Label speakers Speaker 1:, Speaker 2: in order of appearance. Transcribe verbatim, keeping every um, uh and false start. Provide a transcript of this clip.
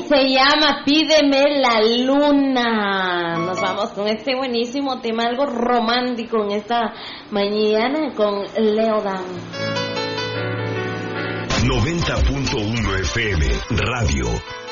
Speaker 1: se llama Pídeme la Luna. Nos vamos con este buenísimo tema, algo romántico en esta mañana con Leo Dan.
Speaker 2: noventa punto uno F M Radio